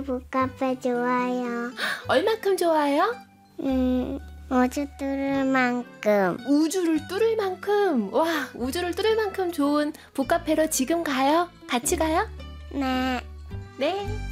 북카페 좋아요. 얼만큼 좋아요? 우주 뚫을 만큼. 우주를 뚫을 만큼. 와, 우주를 뚫을 만큼 좋은 북카페로 지금 가요? 같이 가요? 네. 네.